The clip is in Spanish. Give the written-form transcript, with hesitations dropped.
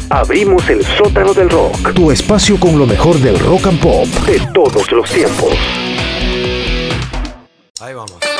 Abrimos el sótano del rock, Tu espacio con lo mejor del rock and pop de todos los tiempos. Ahí vamos.